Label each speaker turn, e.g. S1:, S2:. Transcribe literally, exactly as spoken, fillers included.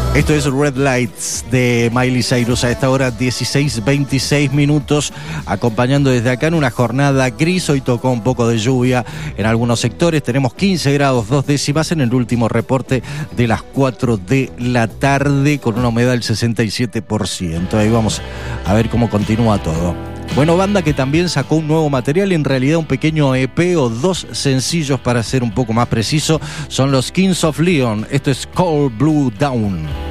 S1: Esto es Red Lights de Miley Cyrus a esta hora, dieciséis veintiséis minutos, acompañando desde acá en una jornada gris. Hoy tocó un poco de lluvia en algunos sectores. Tenemos quince grados, dos décimas en el último reporte de las cuatro de la tarde, con una humedad del sesenta y siete por ciento. Ahí vamos a ver cómo continúa todo. Bueno, banda que también sacó un nuevo material, en realidad un pequeño E P o dos sencillos para ser un poco más preciso, son los Kings of Leon. Esto es Cold Blue Dawn.